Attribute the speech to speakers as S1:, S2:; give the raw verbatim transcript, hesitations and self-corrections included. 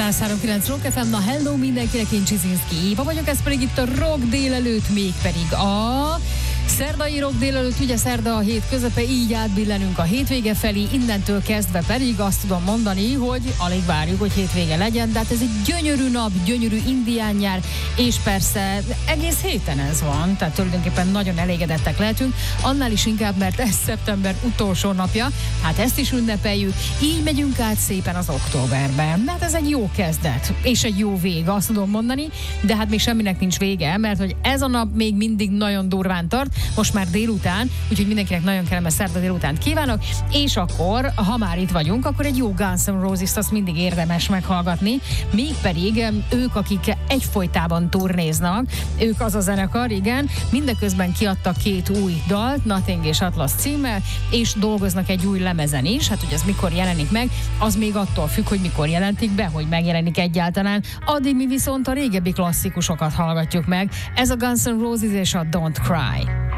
S1: száz három kilenc Rock ef em, na hello mindenkinek, én Csizinszki Éva vagyok, ez pedig itt a Rock délelőtt, mégpedig a szerdai Rock délelőtt, ugye szerda a hét közepe, így átbillenünk a hétvége felé, innentől kezdve pedig azt tudom mondani, hogy alig várjuk, hogy hétvége legyen, de hát ez egy gyönyörű nap, gyönyörű indián nyár, és persze egész héten ez van, tehát tulajdonképpen nagyon elégedettek lehetünk, annál is inkább, mert ez szeptember utolsó napja, hát ezt is ünnepeljük, így megyünk át szépen az októberbe, mert ez egy jó kezdet, és egy jó vége, azt tudom mondani, de hát még semminek nincs vége, mert hogy ez a nap még mindig nagyon durván tart, most már délután, úgyhogy mindenkinek nagyon kellemes szerda délutánt kívánok, és akkor, ha már itt vagyunk, akkor egy jó Guns N' Roses-t azt mindig érdemes meghallgatni, mégpedig ők, akik egyfolytában turnéznak, ők az a zenekar, igen, mindeközben kiadtak két új dalt, Nothing és Atlas címmel, és dolgoznak egy új lemezen is, hát hogy ez mikor jelenik meg, az még attól függ, hogy mikor jelentik be, hogy megjelenik egyáltalán, addig mi viszont a régebbi klasszikusokat hallgatjuk meg, ez a Guns N' Roses és a Don't Cry.